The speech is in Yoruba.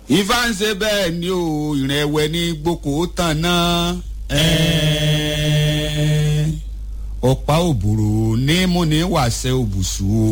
Ifá ń ṣe bẹ́ẹ̀ ni o ìrìn ẹ̀wẹ̀ ní gboko tán náà. Ọ̀pá òbòrò ní múni wàṣẹ òbùsù o.